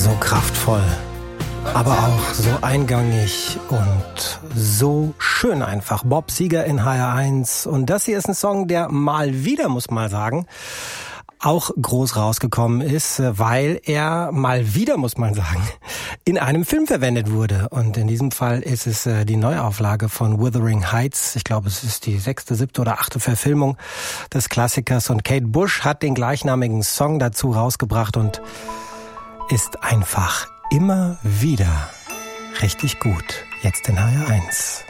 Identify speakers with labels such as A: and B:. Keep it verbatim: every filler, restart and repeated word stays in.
A: So kraftvoll, aber auch so eingängig und so schön einfach. Bob Seger in H R eins. Und das hier ist ein Song, der mal wieder, muss man sagen, auch groß rausgekommen ist, weil er mal wieder, muss man sagen, in einem Film verwendet wurde. Und in diesem Fall ist es die Neuauflage von Wuthering Heights. Ich glaube, es ist die sechste, siebte oder achte Verfilmung des Klassikers. Und Kate Bush hat den gleichnamigen Song dazu rausgebracht und ist einfach immer wieder richtig gut. Jetzt in H R eins.